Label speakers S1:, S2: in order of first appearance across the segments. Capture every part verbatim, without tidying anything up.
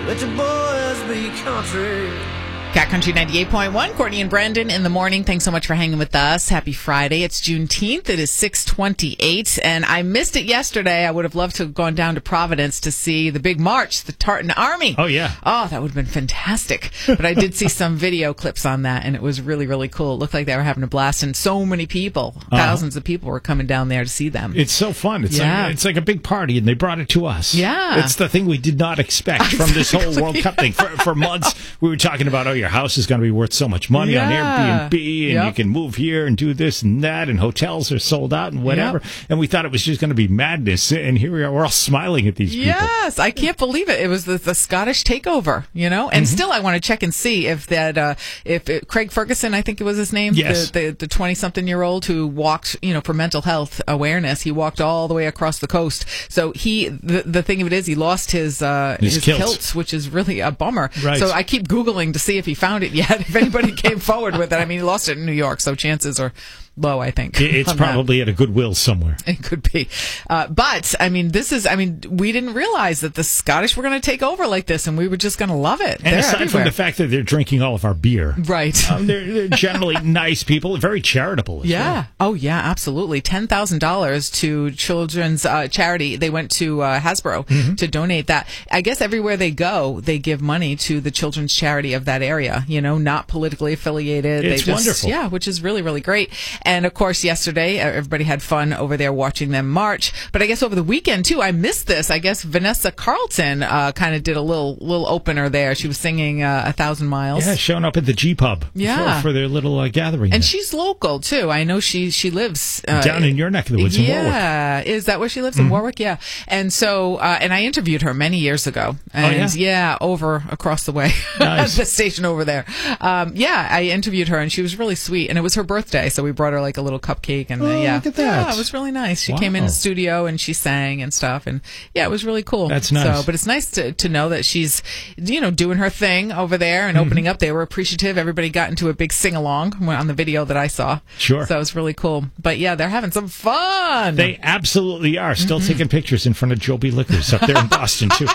S1: let your boys be country.
S2: Cat Country ninety-eight point one, Courtney and Brandon in the morning. Thanks so much for hanging with us. Happy Friday. It's Juneteenth. It is six twenty-eight, and I missed it yesterday. I would have loved to have gone down to Providence to see the big march, the Tartan Army.
S3: Oh, yeah.
S2: Oh, that would have been fantastic. But I did see some video clips on that, and it was really, really cool. It looked like they were having a blast, and so many people, thousands uh-huh. of people were coming down there to see them.
S3: It's so fun. It's,
S2: yeah.
S3: like, it's like a big party, and they brought it to us.
S2: Yeah.
S3: It's the thing we did not expect exactly. from this whole World Cup thing. For, for months, we were talking about, oh, your house is going to be worth so much money
S2: yeah.
S3: on Airbnb, and
S2: yep.
S3: you can move here and do this and that, and hotels are sold out and whatever. Yep. And we thought it was just going to be madness, and here we are. We're all smiling at these people.
S2: Yes, I can't believe it. It was the, the Scottish takeover, you know. And mm-hmm. still, I want to check and see if that uh, if it, Craig Ferguson, I think it was his name,
S3: yes.
S2: the the twenty-something-year-old who walked, you know, for mental health awareness. He walked all the way across the coast. So he, the, the thing of it is, he lost his uh,
S3: his,
S2: his
S3: kilts.
S2: kilts, which is really a bummer.
S3: Right.
S2: So I keep Googling to see if he found it yet. If anybody came forward with it, I mean, he lost it in New York, so chances are low, I think.
S3: It's probably that. At a Goodwill somewhere.
S2: It could be. Uh, but, I mean, this is, I mean, we didn't realize that the Scottish were going to take over like this, and we were just going to love it.
S3: And
S2: they're
S3: aside
S2: everywhere.
S3: from the fact that they're drinking all of our beer.
S2: Right.
S3: Um, they're, they're generally nice people, very charitable as
S2: yeah.
S3: well.
S2: Oh, yeah, absolutely. ten thousand dollars to children's uh, charity. They went to uh, Hasbro mm-hmm. to donate that. I guess everywhere they go, they give money to the children's charity of that area, you know, not politically affiliated.
S3: It's
S2: they just,
S3: wonderful.
S2: Yeah, which is really, really great. And, of course, yesterday, everybody had fun over there watching them march. But I guess over the weekend, too, I missed this. I guess Vanessa Carlton uh, kind of did a little little opener there. She was singing uh, A Thousand Miles.
S3: Yeah, showing up at the G-Pub
S2: yeah.
S3: for, for their little uh, gathering.
S2: And
S3: there.
S2: She's local, too. I know she, she lives... Uh,
S3: down in your neck of the woods
S2: yeah.
S3: in Warwick.
S2: Yeah. Is that where she lives?
S3: Mm-hmm.
S2: In Warwick? Yeah. And so, uh, and I interviewed her many years ago. And
S3: oh, yeah?
S2: yeah, over across the way.
S3: Nice.
S2: The station over there. Um, yeah, I interviewed her, and she was really sweet. And it was her birthday, so we brought her like a little cupcake. And uh,
S3: oh,
S2: yeah.
S3: look at that.
S2: Yeah, it was really nice. She
S3: wow.
S2: came in the studio, and she sang and stuff. And yeah, it was really cool.
S3: That's nice.
S2: So, but it's nice to, to know that she's, you know, doing her thing over there and
S3: mm-hmm.
S2: opening up. They were appreciative. Everybody got into a big sing-along on the video that I saw.
S3: Sure.
S2: So it was really cool. But yeah, they're having some fun.
S3: They absolutely are. Still mm-hmm. taking pictures in front of Joe B. Liquors up there in Boston, too.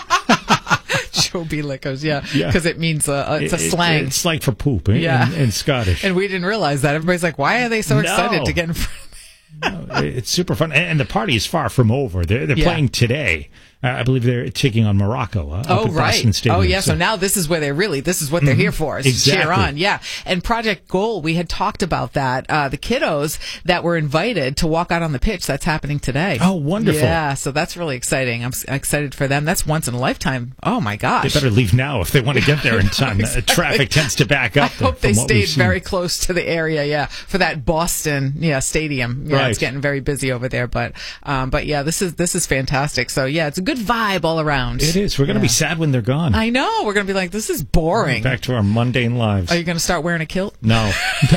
S2: Joe B. Liquors, yeah.
S3: Yeah.
S2: Because it means, uh, it's a
S3: it,
S2: slang.
S3: It, it's slang for poop in,
S2: yeah.
S3: in, in Scottish.
S2: And we didn't realize that. Everybody's like, why are they so
S3: No.
S2: excited to get in front
S3: No, it's super fun, and the party is far from over. They're they're
S2: yeah.
S3: playing today. Uh, I believe they're taking on Morocco. Uh,
S2: oh
S3: up at
S2: right!
S3: Boston Stadium,
S2: oh yeah!
S3: So.
S2: so now this is where they're really. This is what they're
S3: mm-hmm.
S2: here for. Is
S3: exactly.
S2: to cheer on. Yeah. And Project Goal, we had talked about that. Uh, the kiddos that were invited to walk out on the pitch. That's happening today.
S3: Oh, wonderful!
S2: Yeah. So that's really exciting. I'm s- excited for them. That's once in a lifetime. Oh my gosh!
S3: They better leave now if they want to get there in time. exactly. uh, traffic tends to back up.
S2: I hope they stayed very close to the area. Yeah, for that Boston yeah stadium. Yeah,
S3: right.
S2: It's getting very busy over there. But um, but yeah, this is this is fantastic. So yeah, it's a good vibe all around.
S3: It is. We're going to
S2: yeah.
S3: be sad when they're gone.
S2: I know. We're going to be like, this is boring.
S3: Back to our mundane lives.
S2: Are you going to start wearing a kilt?
S3: No.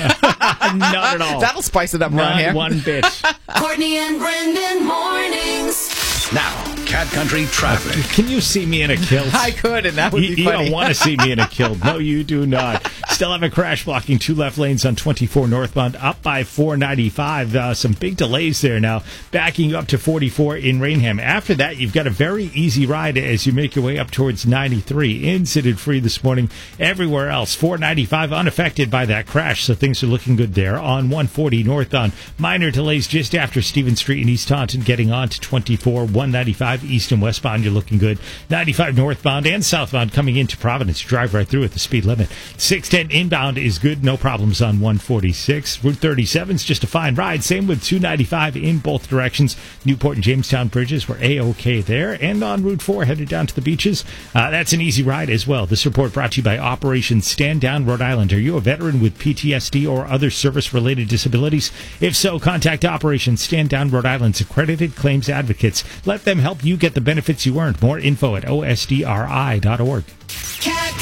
S3: Not at all.
S2: That'll spice it up
S3: Not
S2: around here.
S3: one bit.
S4: Courtney and Brendan mornings.
S5: Now, Cat Country traffic.
S3: Can you see me in a kilt?
S2: I could, and that would
S3: you,
S2: be
S3: you
S2: funny.
S3: don't want to see me in a kilt. No, you do not. Still have a crash blocking two left lanes on twenty-four northbound up by four ninety-five. Uh, some big delays there now, backing you up to forty-four in Rainham. After that, you've got a very easy ride as you make your way up towards ninety-three. Incident-free this morning. Everywhere else, four ninety-five unaffected by that crash, so things are looking good there. On one forty northbound, minor delays just after Stevens Street in East Taunton, getting on to twenty-four. one ninety-five east and westbound, you're looking good. ninety-five northbound and southbound coming into Providence. You drive right through at the speed limit. six ten inbound is good. No problems on one forty-six. Route thirty-seven is just a fine ride. Same with two ninety-five in both directions. Newport and Jamestown bridges were A-OK there. And on Route four, headed down to the beaches. Uh, that's an easy ride as well. This report brought to you by Operation Stand Down Rhode Island. Are you a veteran with P T S D or other service-related disabilities? If so, contact Operation Stand Down Rhode Island's accredited claims advocates. Let them help you get the benefits you earned. More info at O S D R I dot org.